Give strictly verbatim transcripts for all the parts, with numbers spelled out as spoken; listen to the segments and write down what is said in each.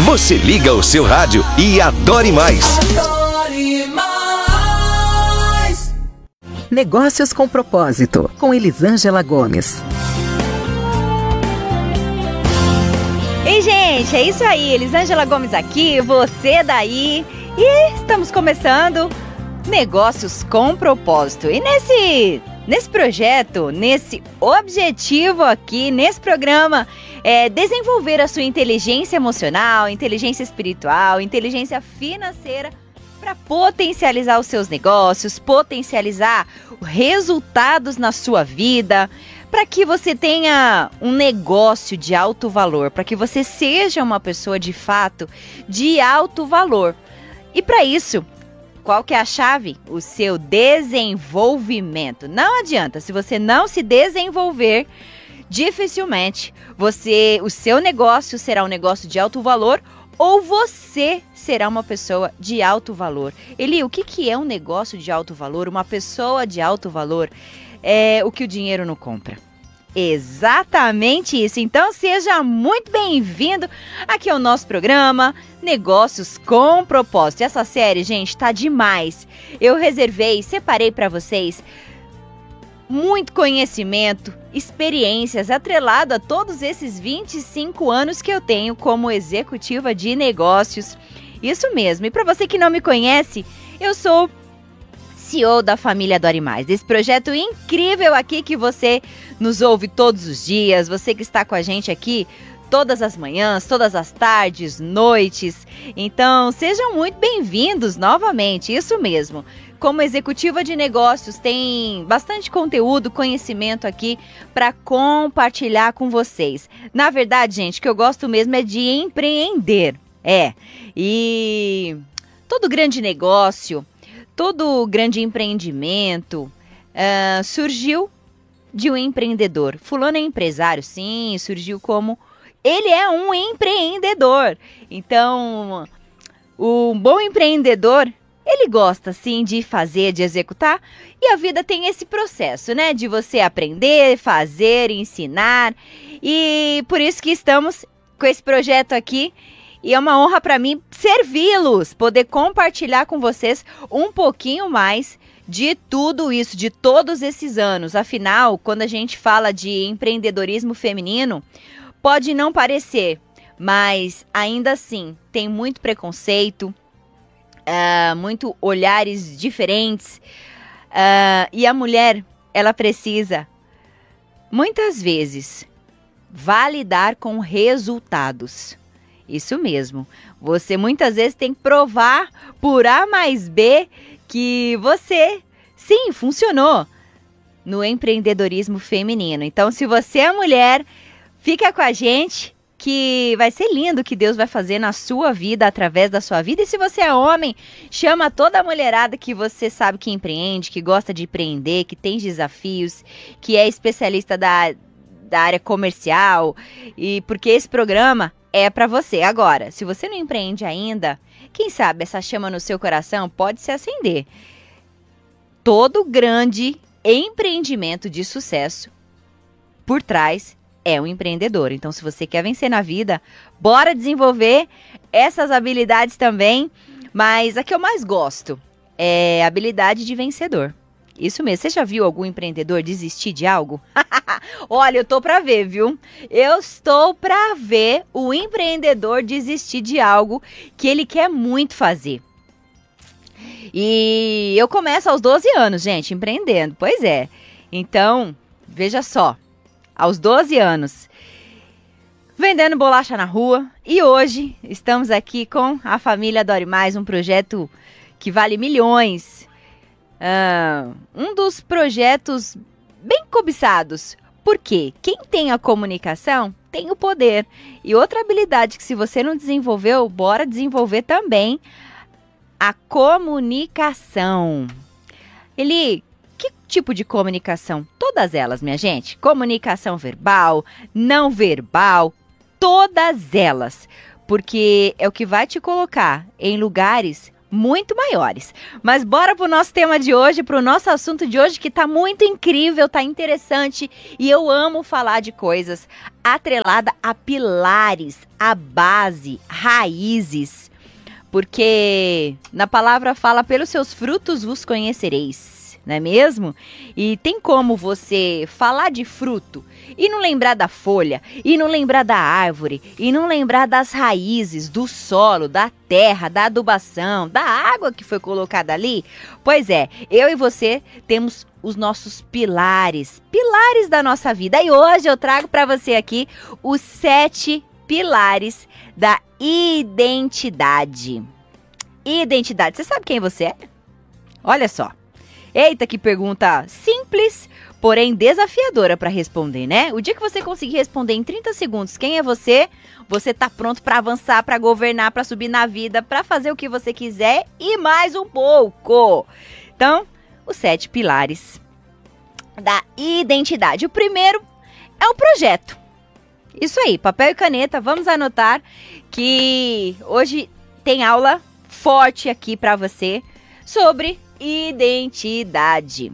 Você liga o seu rádio e adore mais. Adore mais. Negócios com Propósito, com Elisângela Gomes. Ei, gente, é isso aí. Elisângela Gomes aqui, você daí. E estamos começando Negócios com Propósito. E nesse, nesse projeto, nesse objetivo aqui, nesse programa, é desenvolver a sua inteligência emocional, inteligência espiritual, inteligência financeira para potencializar os seus negócios, potencializar resultados na sua vida, para que você tenha um negócio de alto valor, para que você seja uma pessoa de fato de alto valor. E para isso, qual que é a chave? O seu desenvolvimento. Não adianta, se você não se desenvolver, dificilmente você, o seu negócio será um negócio de alto valor ou você será uma pessoa de alto valor. Eli, o que, que é um negócio de alto valor? Uma pessoa de alto valor é o que o dinheiro não compra. Exatamente isso. Então seja muito bem-vindo aqui ao nosso programa Negócios com Propósito. Essa série, gente, tá demais. Eu reservei, separei para vocês muito conhecimento, experiências atrelado a todos esses vinte e cinco anos que eu tenho como executiva de negócios. Isso mesmo. E para você que não me conhece, eu sou C E O da Família Adore Mais, desse projeto incrível aqui que você nos ouve todos os dias, você que está com a gente aqui todas as manhãs, todas as tardes, noites. Então, sejam muito bem-vindos novamente, isso mesmo. Como executiva de negócios, tem bastante conteúdo, conhecimento aqui para compartilhar com vocês. Na verdade, gente, o que eu gosto mesmo é de empreender. É, e todo grande negócio, todo grande empreendimento uh, surgiu de um empreendedor. Fulano é empresário, sim, surgiu como... Ele é um empreendedor. Então, o bom empreendedor, ele gosta, sim, de fazer, de executar. E a vida tem esse processo, né? De você aprender, fazer, ensinar. E por isso que estamos com esse projeto aqui. E é uma honra para mim servi-los, poder compartilhar com vocês um pouquinho mais de tudo isso, de todos esses anos. Afinal, quando a gente fala de empreendedorismo feminino, pode não parecer, mas ainda assim tem muito preconceito, uh, muito olhares diferentes. Uh, e a mulher, ela precisa, muitas vezes, validar com resultados. Isso mesmo. Você muitas vezes tem que provar por A mais B que você, sim, funcionou no empreendedorismo feminino. Então, se você é mulher, fica com a gente que vai ser lindo o que Deus vai fazer na sua vida, através da sua vida. E se você é homem, chama toda a mulherada que você sabe que empreende, que gosta de empreender, que tem desafios, que é especialista da, da área comercial. E porque esse programa é para você. Agora, se você não empreende ainda, quem sabe essa chama no seu coração pode se acender. Todo grande empreendimento de sucesso, por trás, é um empreendedor. Então, se você quer vencer na vida, bora desenvolver essas habilidades também. Mas a que eu mais gosto é a habilidade de vencedor. Isso mesmo. Você já viu algum empreendedor desistir de algo? Olha, eu tô pra ver, viu? Eu estou pra ver o empreendedor desistir de algo que ele quer muito fazer. E eu começo aos doze anos, gente, empreendendo. Pois é. Então, veja só. Aos doze anos, vendendo bolacha na rua. E hoje estamos aqui com a Família Adore Mais, um projeto que vale milhões. Uh, um dos projetos bem cobiçados. Por quê? Quem tem a comunicação tem o poder. E outra habilidade que se você não desenvolveu, bora desenvolver também, a comunicação. Eli, que tipo de comunicação? Todas elas, minha gente. Comunicação verbal, não verbal, todas elas. Porque é o que vai te colocar em lugares muito maiores. Mas bora pro nosso tema de hoje, pro nosso assunto de hoje, que tá muito incrível, tá interessante, e eu amo falar de coisas atrelada a pilares, a base, raízes, porque na palavra fala, pelos seus frutos vos conhecereis, não é mesmo? E tem como você falar de fruto e não lembrar da folha, e não lembrar da árvore, e não lembrar das raízes, do solo, da terra, da adubação, da água que foi colocada ali? Pois é, eu e você temos os nossos pilares, pilares da nossa vida. E hoje eu trago para você aqui os sete pilares da identidade. Identidade. Você sabe quem você é? Olha só. Eita, que pergunta simples, porém desafiadora para responder, né? O dia que você conseguir responder em trinta segundos quem é você, você tá pronto para avançar, para governar, para subir na vida, para fazer o que você quiser e mais um pouco. Então, os sete pilares da identidade. O primeiro é o projeto. Isso aí, papel e caneta, vamos anotar que hoje tem aula forte aqui para você sobre identidade.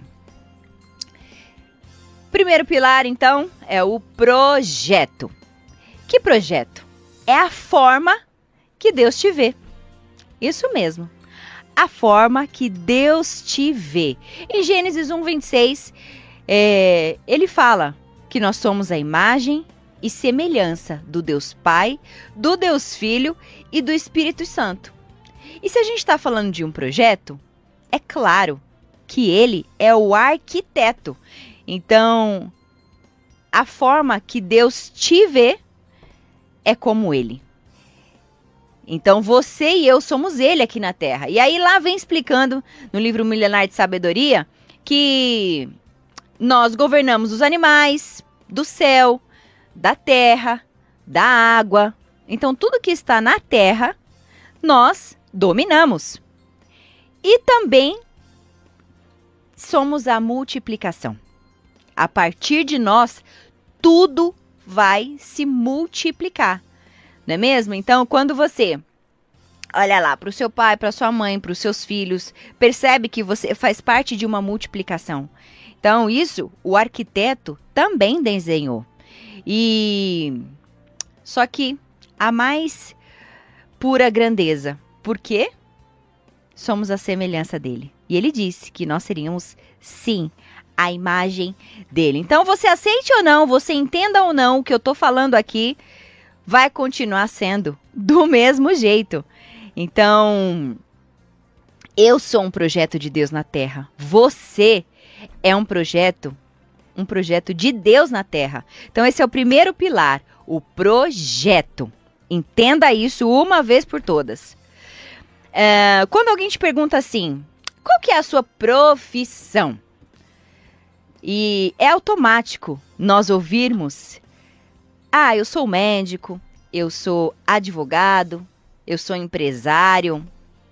Primeiro pilar, então, é o projeto. Que projeto? É a forma que Deus te vê. Isso mesmo. A forma que Deus te vê. Em Gênesis um, vinte e seis, é, ele fala que nós somos a imagem e semelhança do Deus Pai, do Deus Filho e do Espírito Santo. E se a gente está falando de um projeto, é claro que ele é o arquiteto. Então, a forma que Deus te vê é como ele. Então, você e eu somos ele aqui na Terra. E aí lá vem explicando no livro Milenar de Sabedoria que nós governamos os animais, do céu, da terra, da água. Então, tudo que está na terra, nós dominamos. E também somos a multiplicação. A partir de nós, tudo vai se multiplicar. Não é mesmo? Então, quando você olha lá para o seu pai, para sua mãe, para os seus filhos, percebe que você faz parte de uma multiplicação. Então, isso o arquiteto também desenhou. E só que a mais pura grandeza. Por quê? Somos a semelhança dele. E ele disse que nós seríamos, sim, a imagem dele. Então, você aceite ou não, você entenda ou não o que eu estou falando aqui, vai continuar sendo do mesmo jeito. Então, eu sou um projeto de Deus na Terra. Você é um projeto, um projeto de Deus na Terra. Então, esse é o primeiro pilar, o projeto. Entenda isso uma vez por todas. Uh, quando alguém te pergunta assim, qual que é a sua profissão? E é automático nós ouvirmos, ah, eu sou médico, eu sou advogado, eu sou empresário.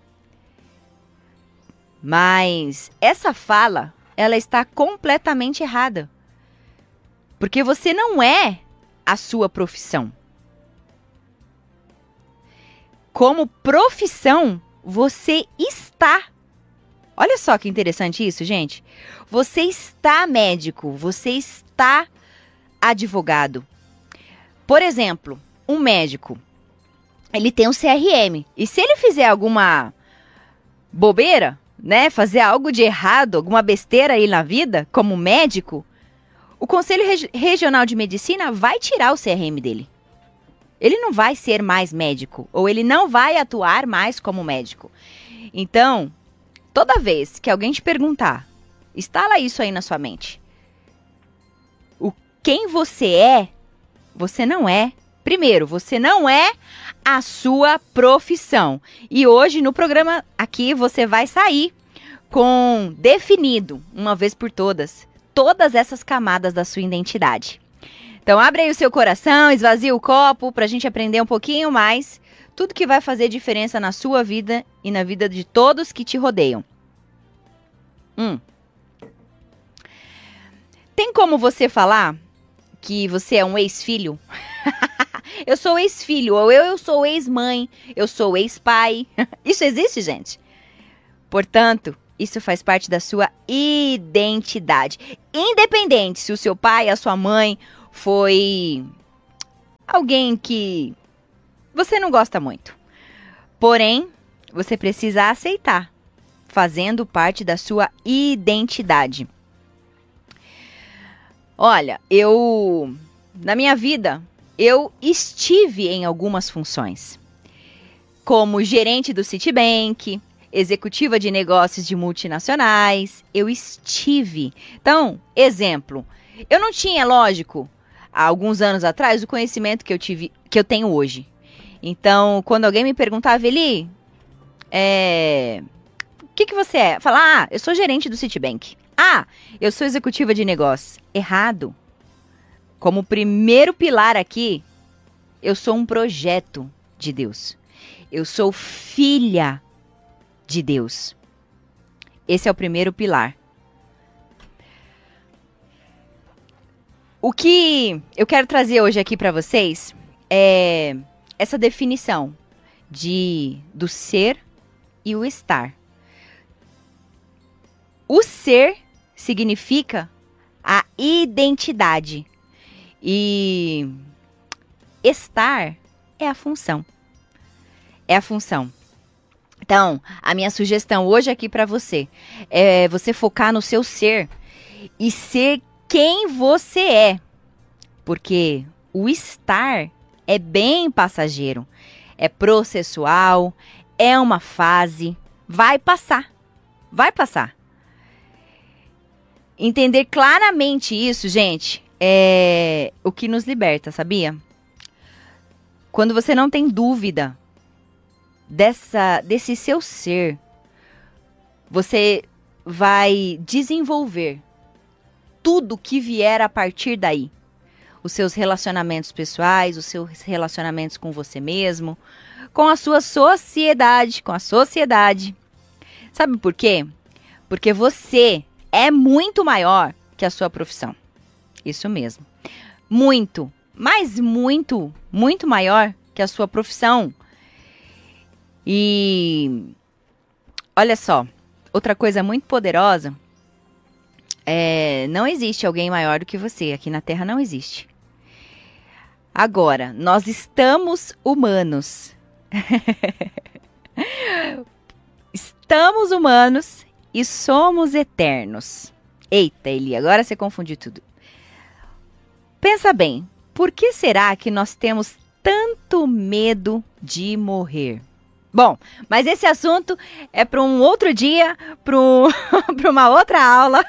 Mas essa fala, ela está completamente errada. Porque você não é a sua profissão. Como profissão, você está. Olha só que interessante isso, gente. Você está médico, você está advogado. Por exemplo, um médico, ele tem um C R M. E se ele fizer alguma bobeira, né, fazer algo de errado, alguma besteira aí na vida, como médico, o Conselho Regi- Regional de Medicina vai tirar o C R M dele. Ele não vai ser mais médico, ou ele não vai atuar mais como médico. Então, toda vez que alguém te perguntar, instala isso aí na sua mente. O quem você é, você não é. Primeiro, você não é a sua profissão. E hoje, no programa aqui, você vai sair com definido, uma vez por todas, todas essas camadas da sua identidade. Então, abre aí o seu coração, esvazia o copo para a gente aprender um pouquinho mais tudo que vai fazer diferença na sua vida e na vida de todos que te rodeiam. Hum. Tem como você falar que você é um ex-filho? Eu sou ex-filho, ou eu, eu sou ex-mãe, eu sou ex-pai. Isso existe, gente? Portanto, isso faz parte da sua identidade. Independente se o seu pai, a sua mãe foi alguém que você não gosta muito. Porém, você precisa aceitar, fazendo parte da sua identidade. Olha, eu, na minha vida, eu estive em algumas funções. Como gerente do Citibank, executiva de negócios de multinacionais, eu estive. Então, exemplo, eu não tinha, lógico, há alguns anos atrás, o conhecimento que eu tive, que eu tenho hoje. Então, quando alguém me perguntava, Eli, é, o que, que você é? Falar, ah, eu sou gerente do Citibank. Ah, eu sou executiva de negócios. Errado. Como primeiro pilar aqui, eu sou um projeto de Deus. Eu sou filha de Deus. Esse é o primeiro pilar. O que eu quero trazer hoje aqui para vocês é essa definição de do ser e o estar. O ser significa a identidade e estar é a função. É a função. Então, a minha sugestão hoje aqui para você é você focar no seu ser e ser quem você é. Porque o estar é bem passageiro, é processual, é uma fase, vai passar, vai passar. Entender claramente isso, gente, é o que nos liberta, sabia? Quando você não tem dúvida dessa, desse seu ser, você vai desenvolver tudo que vier a partir daí. Os seus relacionamentos pessoais, os seus relacionamentos com você mesmo, com a sua sociedade, com a sociedade. Sabe por quê? Porque você é muito maior que a sua profissão. Isso mesmo. Muito, mas muito, muito maior que a sua profissão. E olha só, outra coisa muito poderosa é, não existe alguém maior do que você. Aqui na Terra não existe. Agora, nós estamos humanos. Estamos humanos e somos eternos. Eita, Eli, agora você confundiu tudo. Pensa bem, por que será que nós temos tanto medo de morrer? Bom, mas esse assunto é para um outro dia, para um, para uma outra aula.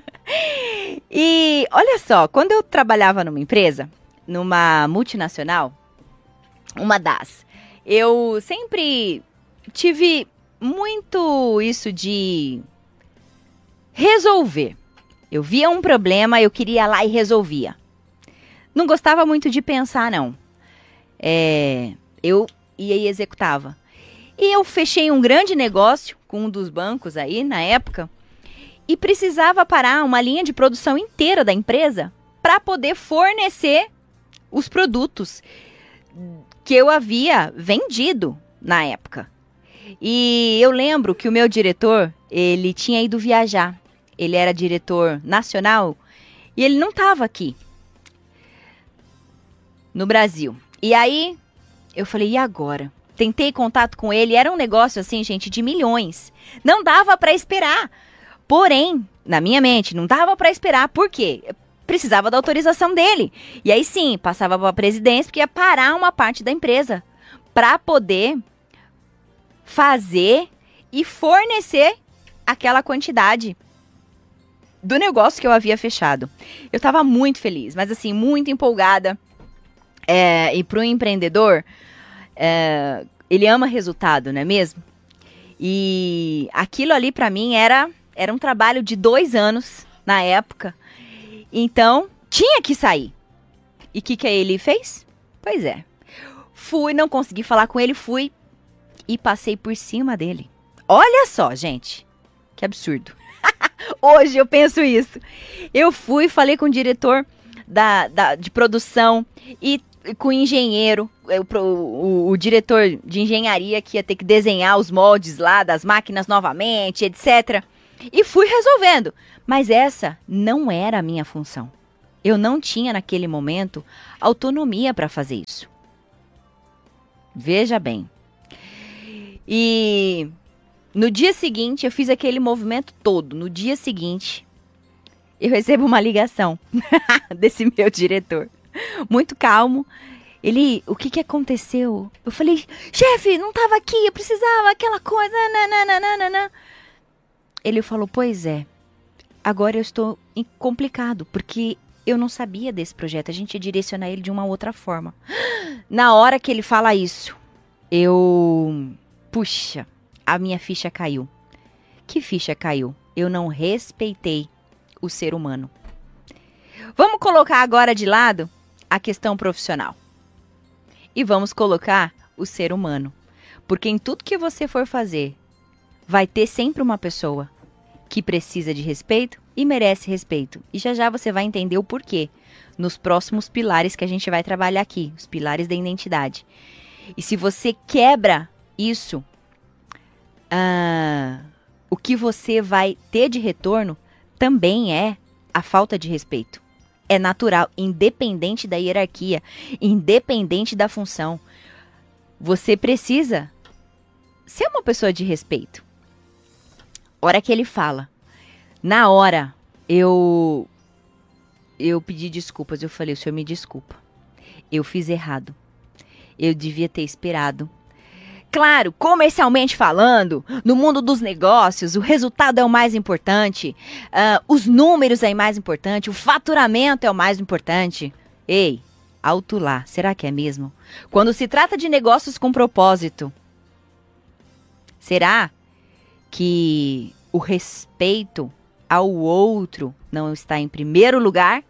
E olha só, quando eu trabalhava numa empresa, numa multinacional, uma das, eu sempre tive muito isso de resolver. Eu via um problema, eu queria ir lá e resolvia. Não gostava muito de pensar, não. É, eu ia e executava. E eu fechei um grande negócio com um dos bancos aí, na época, e precisava parar uma linha de produção inteira da empresa para poder fornecer os produtos que eu havia vendido na época. E eu lembro que o meu diretor, ele tinha ido viajar. Ele era diretor nacional e ele não estava aqui no Brasil. E aí eu falei, e agora? Tentei contato com ele, era um negócio assim, gente, de milhões. Não dava para esperar. Porém, na minha mente, não dava para esperar. Por quê? Precisava da autorização dele. E aí sim, passava para a presidência, porque ia parar uma parte da empresa para poder fazer e fornecer aquela quantidade do negócio que eu havia fechado. Eu estava muito feliz, mas assim, muito empolgada. É, e para o empreendedor, é, ele ama resultado, não é mesmo? E aquilo ali para mim era, era um trabalho de dois anos na época. Então, tinha que sair. E o que, que ele fez? Pois é. Fui, não consegui falar com ele, fui e passei por cima dele. Olha só, gente. Que absurdo. Hoje eu penso isso. Eu fui, falei com o diretor da, da, de produção e com o engenheiro, o, o, o diretor de engenharia que ia ter que desenhar os moldes lá das máquinas novamente, etcétera. E fui resolvendo. Mas essa não era a minha função. Eu não tinha naquele momento autonomia para fazer isso. Veja bem. E no dia seguinte, eu fiz aquele movimento todo. No dia seguinte, eu recebo uma ligação desse meu diretor. Muito calmo. Ele, o que que aconteceu? Eu falei, chefe, não estava aqui, eu precisava, aquela coisa, nananana. Ele falou, pois é, agora eu estou complicado, porque eu não sabia desse projeto, a gente ia direcionar ele de uma outra forma. Na hora que ele fala isso, eu, puxa, a minha ficha caiu. Que ficha caiu? Eu não respeitei o ser humano. Vamos colocar agora de lado a questão profissional. E vamos colocar o ser humano. Porque em tudo que você for fazer, vai ter sempre uma pessoa que precisa de respeito e merece respeito. E já já você vai entender o porquê nos próximos pilares que a gente vai trabalhar aqui, os pilares da identidade. E se você quebra isso, ah, o que você vai ter de retorno também é a falta de respeito. É natural, independente da hierarquia, independente da função. Você precisa ser uma pessoa de respeito. Hora que ele fala, na hora eu eu pedi desculpas, eu falei, o senhor me desculpa, eu fiz errado, eu devia ter esperado. Claro, comercialmente falando, no mundo dos negócios, o resultado é o mais importante, uh, os números é o mais importante, o faturamento é o mais importante. Ei, alto lá, será que é mesmo? Quando se trata de negócios com propósito, será que o respeito ao outro não está em primeiro lugar?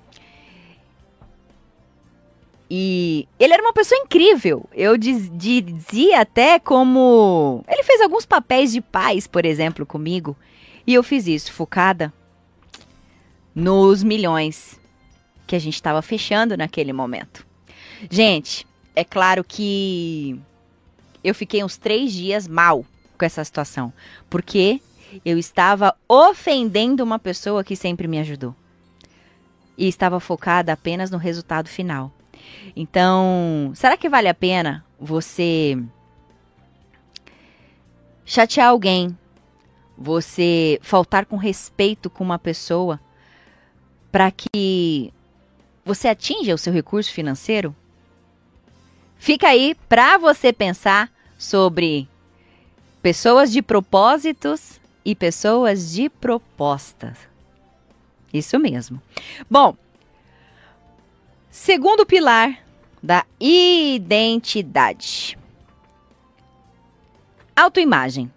E ele era uma pessoa incrível. Eu diz, dizia até como... Ele fez alguns papéis de pais, por exemplo, comigo. E eu fiz isso, focada nos milhões que a gente estava fechando naquele momento. Gente, é claro que eu fiquei uns três dias mal com essa situação. Porque eu estava ofendendo uma pessoa que sempre me ajudou. E estava focada apenas no resultado final. Então, será que vale a pena você chatear alguém, você faltar com respeito com uma pessoa para que você atinja o seu recurso financeiro? Fica aí para você pensar sobre pessoas de propósitos e pessoas de propostas. Isso mesmo. Bom, segundo pilar da identidade. Autoimagem.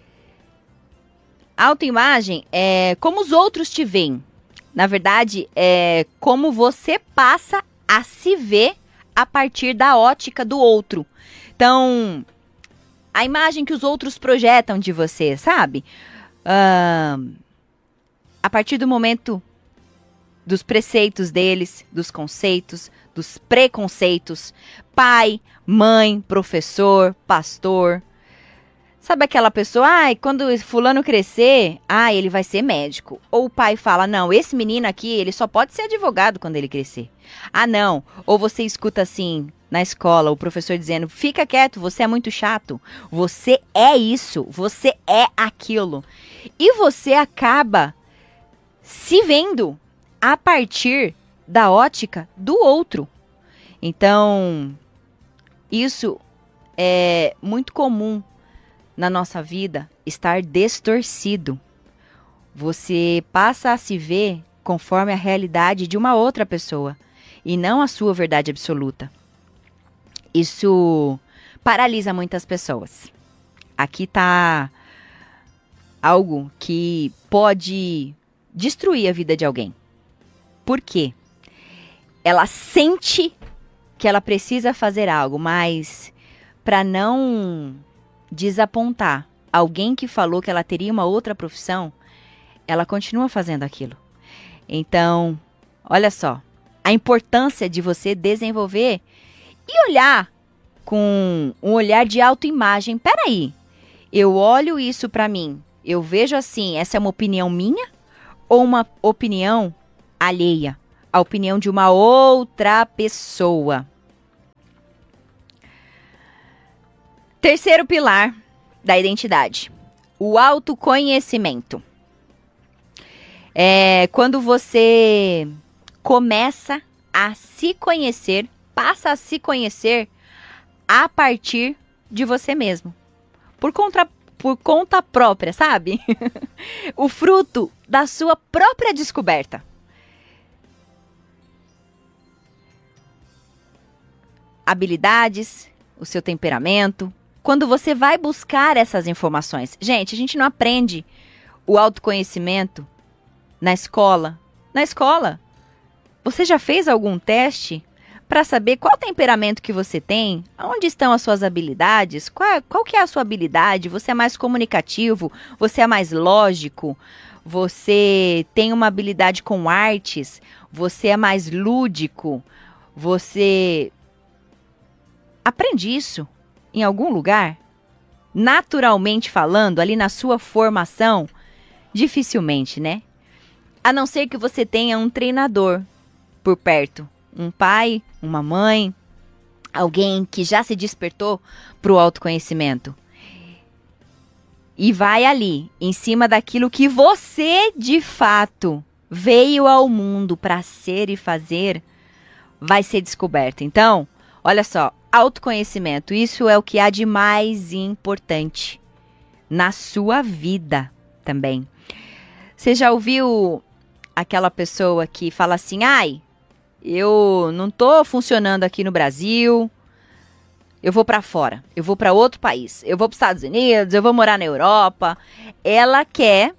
Autoimagem é como os outros te veem. Na verdade, é como você passa a se ver a partir da ótica do outro. Então, a imagem que os outros projetam de você, sabe? Uh, a partir do momento dos preceitos deles, dos conceitos, dos preconceitos, pai, mãe, professor, pastor. Sabe aquela pessoa, ai, ah, quando fulano crescer, ah, ele vai ser médico. Ou o pai fala, não, esse menino aqui, ele só pode ser advogado quando ele crescer. Ah, não. Ou você escuta assim, na escola, o professor dizendo, fica quieto, você é muito chato. Você é isso, você é aquilo. E você acaba se vendo a partir da ótica do outro. Então, isso é muito comum na nossa vida, estar distorcido. Você passa a se ver conforme a realidade de uma outra pessoa e não a sua verdade absoluta. Isso paralisa muitas pessoas. Aqui está algo que pode destruir a vida de alguém. Por quê? Ela sente que ela precisa fazer algo, mas para não desapontar alguém que falou que ela teria uma outra profissão, ela continua fazendo aquilo. Então, olha só, A importância de você desenvolver e olhar com um olhar de autoimagem. Peraí, eu olho isso pra mim, eu vejo assim, essa é uma opinião minha ou uma opinião alheia? A opinião de uma outra pessoa. Terceiro pilar da identidade, o autoconhecimento. É quando você começa a se conhecer, passa a se conhecer a partir de você mesmo. Por conta, por conta própria, sabe? O fruto da sua própria descoberta. Habilidades, o seu temperamento. Quando você vai buscar essas informações. Gente, a gente não aprende o autoconhecimento na escola. Na escola, você já fez algum teste para saber qual temperamento que você tem? Onde estão as suas habilidades? Qual, qual que é a sua habilidade? Você é mais comunicativo? Você é mais lógico? Você tem uma habilidade com artes? Você é mais lúdico? Você aprende isso em algum lugar? Naturalmente falando, ali na sua formação? Dificilmente, né? A não ser que você tenha um treinador por perto. Um pai, uma mãe, alguém que já se despertou para o autoconhecimento. E vai ali, em cima daquilo que você, de fato, veio ao mundo para ser e fazer, vai ser descoberto. Então, olha só, autoconhecimento, isso é o que há de mais importante na sua vida também. Você já ouviu aquela pessoa que fala assim, ai, eu não tô funcionando aqui no Brasil, eu vou para fora, eu vou para outro país, eu vou para os Estados Unidos, eu vou morar na Europa. Ela quer,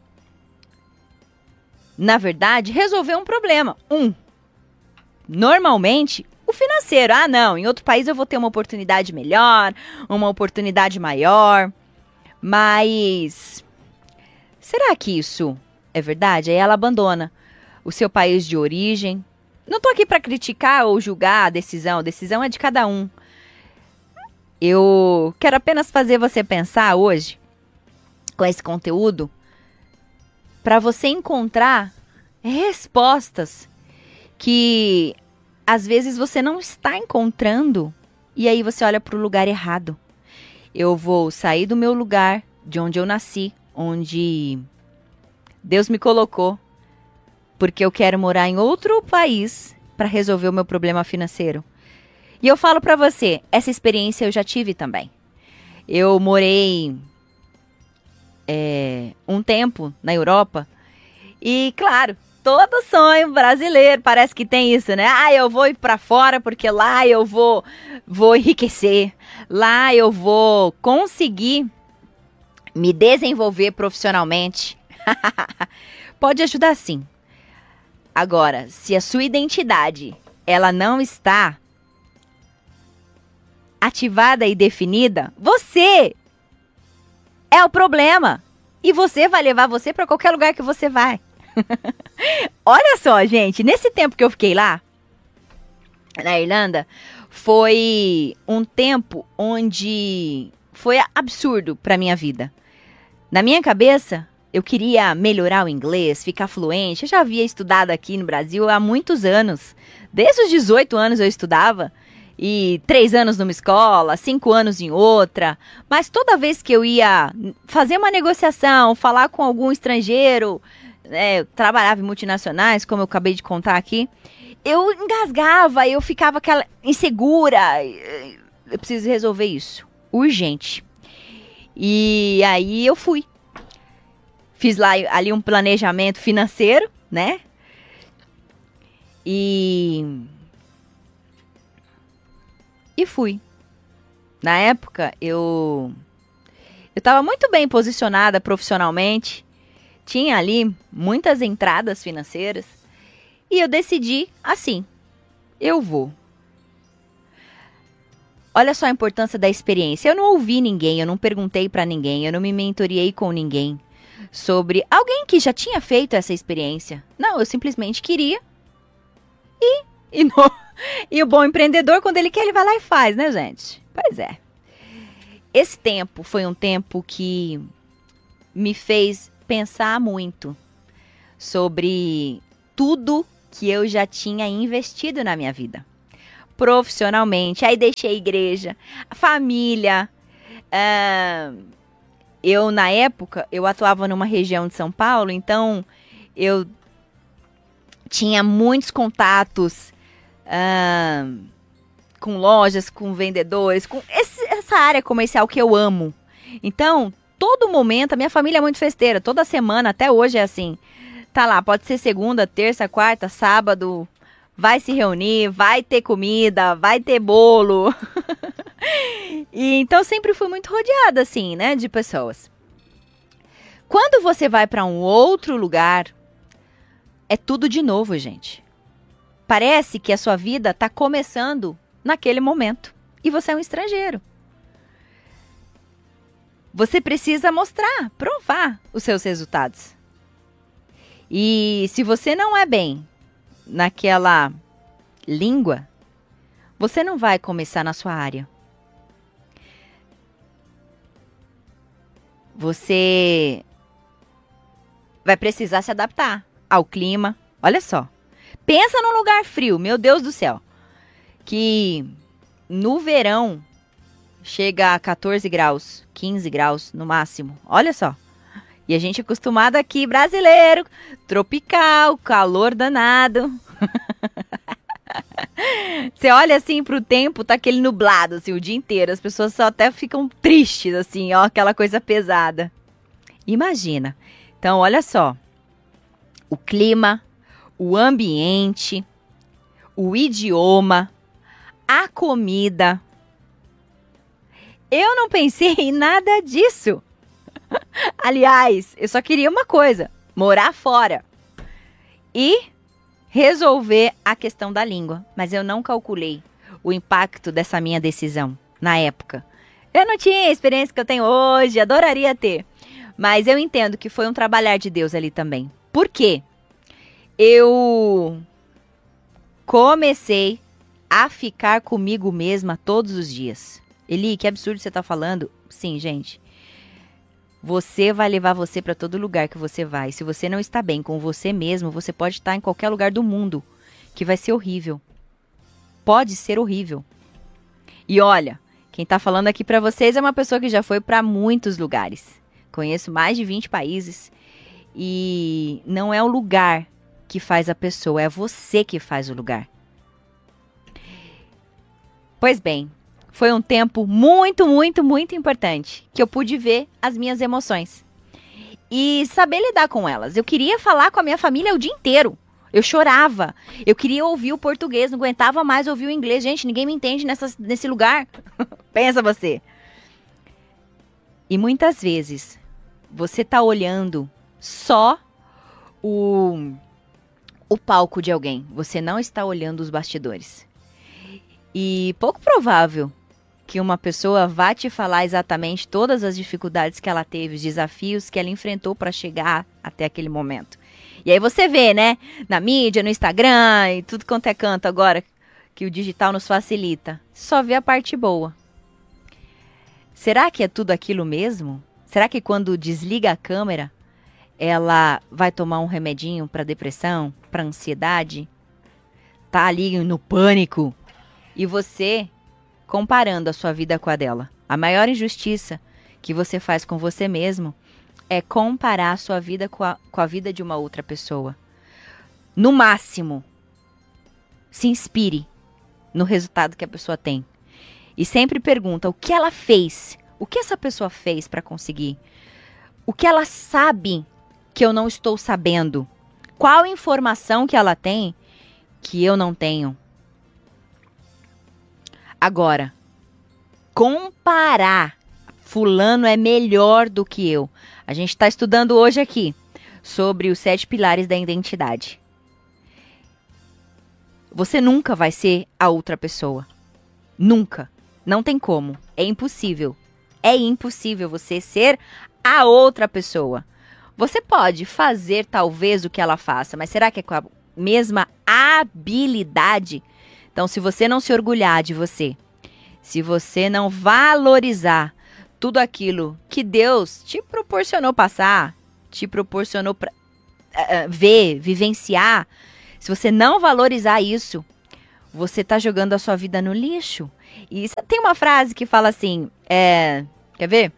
na verdade, resolver um problema. Um, normalmente, o financeiro. Ah, não, em outro país eu vou ter uma oportunidade melhor, uma oportunidade maior. Mas será que isso é verdade? Aí ela abandona o seu país de origem. Não tô aqui para criticar ou julgar a decisão. A decisão é de cada um. Eu quero apenas fazer você pensar hoje, com esse conteúdo, para você encontrar respostas que às vezes você não está encontrando e aí você olha para o lugar errado. Eu vou sair do meu lugar, de onde eu nasci, onde Deus me colocou, porque eu quero morar em outro país para resolver o meu problema financeiro. E eu falo para você, essa experiência eu já tive também. Eu morei é, um tempo na Europa e, claro, todo sonho brasileiro parece que tem isso, né? Ah, eu vou ir para fora porque lá eu vou, vou enriquecer, lá eu vou conseguir me desenvolver profissionalmente. Pode ajudar sim. Agora, se a sua identidade ela não está ativada e definida, você é o problema. E você vai levar você para qualquer lugar que você vai. Olha só, gente, nesse tempo que eu fiquei lá, na Irlanda, foi um tempo onde foi absurdo para minha vida. Na minha cabeça, eu queria melhorar o inglês, ficar fluente. Eu já havia estudado aqui no Brasil há muitos anos. Desde os dezoito anos eu estudava. E três anos numa escola, cinco anos em outra. Mas toda vez que eu ia fazer uma negociação, falar com algum estrangeiro, né, eu trabalhava em multinacionais, como eu acabei de contar aqui, eu engasgava, eu ficava aquela insegura. Eu preciso resolver isso, urgente. E aí eu fui. Fiz lá ali um planejamento financeiro, né? E... E fui. Na época, eu... Eu estava muito bem posicionada profissionalmente. Tinha ali muitas entradas financeiras. E eu decidi assim. Eu vou. Olha só a importância da experiência. Eu não ouvi ninguém, eu não perguntei para ninguém, eu não me mentoriei com ninguém sobre alguém que já tinha feito essa experiência. Não, eu simplesmente queria e E, no, e o bom empreendedor, quando ele quer, ele vai lá e faz, né, gente? Pois é. Esse tempo foi um tempo que me fez pensar muito sobre tudo que eu já tinha investido na minha vida. Profissionalmente, aí deixei a igreja, a família. Uh, eu, na época, eu atuava numa região de São Paulo, então eu tinha muitos contatos uh, com lojas, com vendedores, com esse, essa área comercial que eu amo. Então, todo momento, a minha família é muito festeira, toda semana, até hoje é assim. Tá lá, pode ser segunda, terça, quarta, sábado, vai se reunir, vai ter comida, vai ter bolo. E então sempre fui muito rodeada assim, né, de pessoas. Quando você vai para um outro lugar, é tudo de novo, gente. Parece que a sua vida tá começando naquele momento e você é um estrangeiro. Você precisa mostrar, provar os seus resultados. E se você não é bem naquela língua, você não vai começar na sua área. Você vai precisar se adaptar ao clima. Olha só. Pensa num lugar frio, meu Deus do céu. Que no verão chega a catorze graus, quinze graus no máximo. Olha só. E a gente é acostumado aqui, brasileiro, tropical, calor danado. Você olha assim pro tempo, tá aquele nublado assim o dia inteiro. As pessoas só até ficam tristes assim, ó, aquela coisa pesada. Imagina. Então, olha só. O clima, o ambiente, o idioma, a comida. Eu não pensei em nada disso. Aliás, eu só queria uma coisa, morar fora e resolver a questão da língua. Mas eu não calculei o impacto dessa minha decisão na época. Eu não tinha a experiência que eu tenho hoje, adoraria ter. Mas eu entendo que foi um trabalhar de Deus ali também. Por quê? Eu comecei a ficar comigo mesma todos os dias. Eli, que absurdo você tá falando. Sim, gente. Você vai levar você para todo lugar que você vai. Se você não está bem com você mesmo, você pode estar em qualquer lugar do mundo, que vai ser horrível. Pode ser horrível. E olha, quem tá falando aqui para vocês é uma pessoa que já foi para muitos lugares. Conheço mais de vinte países. E não é o lugar que faz a pessoa, é você que faz o lugar. Pois bem, foi um tempo muito, muito, muito importante que eu pude ver as minhas emoções e saber lidar com elas. Eu queria falar com a minha família o dia inteiro. Eu chorava. Eu queria ouvir o português, não aguentava mais ouvir o inglês. Gente, ninguém me entende nessa, nesse lugar. Pensa você. E muitas vezes você tá olhando só o, o palco de alguém. Você não está olhando os bastidores. E pouco provável que uma pessoa vá te falar exatamente todas as dificuldades que ela teve, os desafios que ela enfrentou para chegar até aquele momento. E aí você vê, né, na mídia, no Instagram e tudo quanto é canto agora, que o digital nos facilita. Só vê a parte boa. Será que é tudo aquilo mesmo? Será que quando desliga a câmera, ela vai tomar um remedinho para depressão, para ansiedade? Tá ali no pânico. E você comparando a sua vida com a dela. A maior injustiça que você faz com você mesmo é comparar a sua vida com a, com a vida de uma outra pessoa. No máximo, se inspire no resultado que a pessoa tem. E sempre pergunta o que ela fez, o que essa pessoa fez para conseguir, o que ela sabe que eu não estou sabendo, qual informação que ela tem que eu não tenho. Agora, comparar, fulano é melhor do que eu. A gente está estudando hoje aqui sobre os sete pilares da identidade. Você nunca vai ser a outra pessoa. Nunca. Não tem como. É impossível. É impossível você ser a outra pessoa. Você pode fazer talvez o que ela faça, mas será que é com a mesma habilidade. Então, se você não se orgulhar de você, se você não valorizar tudo aquilo que Deus te proporcionou passar, te proporcionou pra, uh, ver, vivenciar, se você não valorizar isso, você está jogando a sua vida no lixo. E tem uma frase que fala assim, é, quer ver?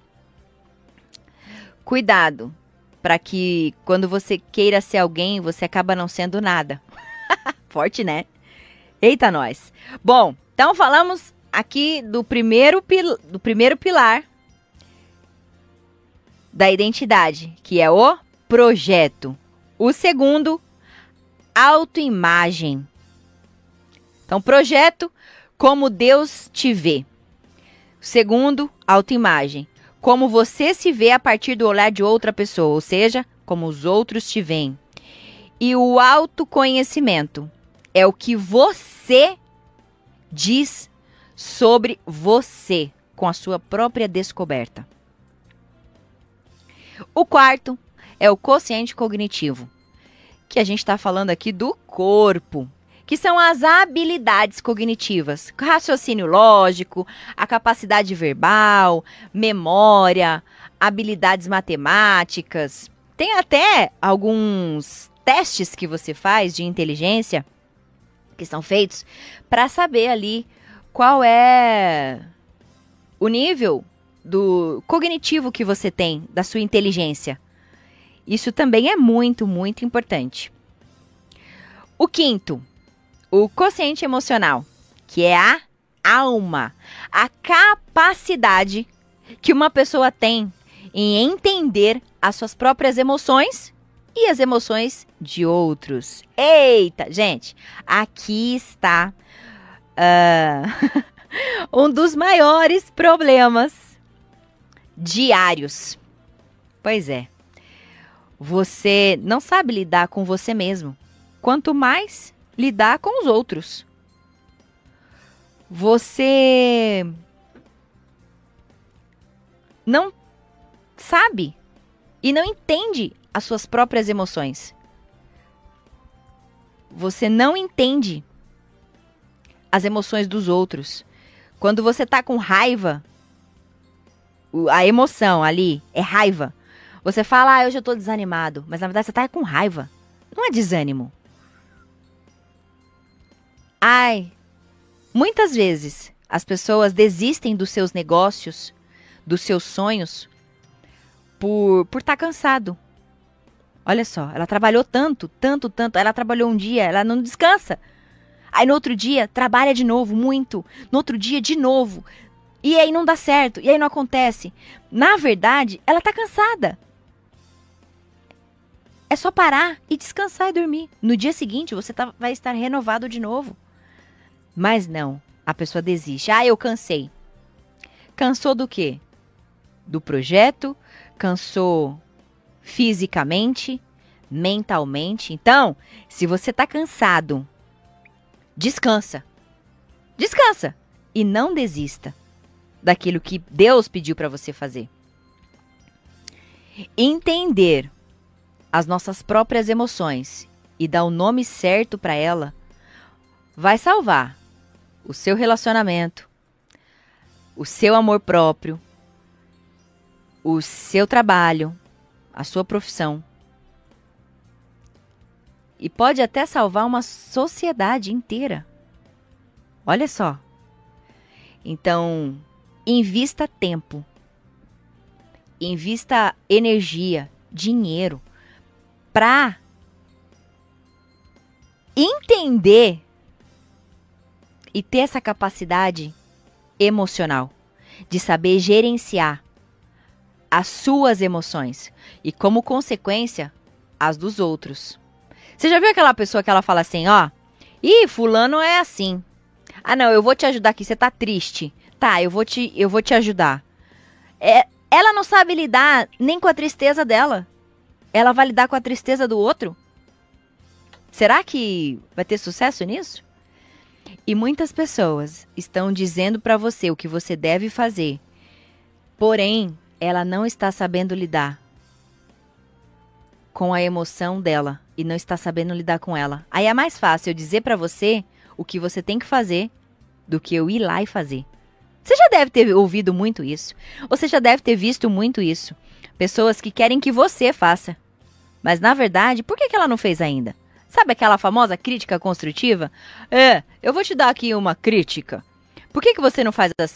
Cuidado, para que quando você queira ser alguém, você acaba não sendo nada. Forte, né? Eita, nós. Bom, então falamos aqui do primeiro, pil- do primeiro pilar da identidade, que é o projeto. O segundo, autoimagem. Então, projeto, como Deus te vê. O segundo, autoimagem. Como você se vê a partir do olhar de outra pessoa, ou seja, como os outros te veem. E o autoconhecimento é o que você diz sobre você, com a sua própria descoberta. O quarto é o quociente cognitivo, que a gente está falando aqui do corpo, que são as habilidades cognitivas, raciocínio lógico, a capacidade verbal, memória, habilidades matemáticas. Tem até alguns testes que você faz de inteligência, que são feitos para saber ali qual é o nível do cognitivo que você tem, da sua inteligência. Isso também é muito, muito importante. O quinto, o quociente emocional, que é a alma, a capacidade que uma pessoa tem em entender as suas próprias emoções e as emoções de outros. Eita, gente, aqui está uh, um dos maiores problemas diários. Pois é, você não sabe lidar com você mesmo, quanto mais lidar com os outros. Você não sabe e não entende as suas próprias emoções. Você não entende as emoções dos outros. Quando você tá com raiva, a emoção ali é raiva. Você fala, ah, hoje eu tô desanimado. Mas na verdade você tá com raiva. Não é desânimo. Ai, muitas vezes as pessoas desistem dos seus negócios, dos seus sonhos, por por estar cansado. Olha só, ela trabalhou tanto, tanto, tanto. Ela trabalhou um dia, ela não descansa. Aí no outro dia, trabalha de novo, muito. No outro dia, de novo. E aí não dá certo, e aí não acontece. Na verdade, ela tá cansada. É só parar e descansar e dormir. No dia seguinte, você tá, vai estar renovado de novo. Mas não, a pessoa desiste. Ah, eu cansei. Cansou do quê? Do projeto, cansou fisicamente, mentalmente. Então, se você tá cansado, descansa. Descansa e não desista daquilo que Deus pediu para você fazer. Entender as nossas próprias emoções e dar o nome certo para ela vai salvar o seu relacionamento, o seu amor próprio, o seu trabalho, a sua profissão. E pode até salvar uma sociedade inteira. Olha só. Então, invista tempo, invista energia, dinheiro para entender e ter essa capacidade emocional de saber gerenciar as suas emoções e, como consequência, as dos outros. Você já viu aquela pessoa que ela fala assim, ó, ih, fulano é assim. Ah, não, eu vou te ajudar aqui, você tá triste. Tá, eu vou te, eu vou te ajudar. É, ela não sabe lidar nem com a tristeza dela. Ela vai lidar com a tristeza do outro? Será que vai ter sucesso nisso? E muitas pessoas estão dizendo para você o que você deve fazer. Porém, ela não está sabendo lidar com a emoção dela e não está sabendo lidar com ela. Aí é mais fácil eu dizer pra você o que você tem que fazer do que eu ir lá e fazer. Você já deve ter ouvido muito isso. Ou você já deve ter visto muito isso. Pessoas que querem que você faça. Mas, na verdade, por que que ela não fez ainda? Sabe aquela famosa crítica construtiva? É, eu vou te dar aqui uma crítica. Por que que você não faz assim?